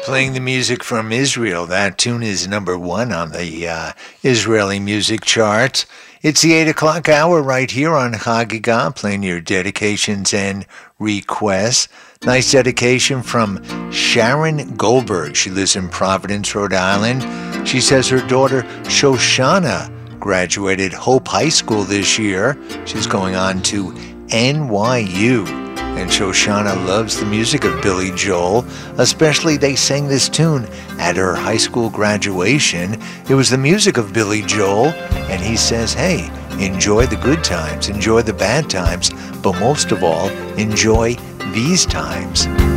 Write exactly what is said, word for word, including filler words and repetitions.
Playing the music from Israel. That tune is number one on the uh, Israeli music charts. It's the eight o'clock hour right here on Chagiga, playing your dedications and requests. Nice dedication from Sharon Goldberg. She lives in Providence, Rhode Island. She says her daughter Shoshana graduated Hope High School this year. She's going on to N Y U. And Shoshana loves the music of Billy Joel. Especially they sang this tune at her high school graduation. It was the music of Billy Joel. And he says, hey, enjoy the good times, enjoy the bad times, but most of all, enjoy these times.